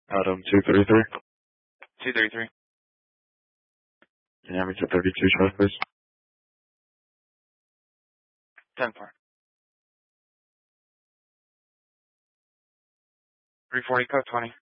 Adam 233. 233. Can you have me to 32 Charles, please? 10-4. 340 code 20.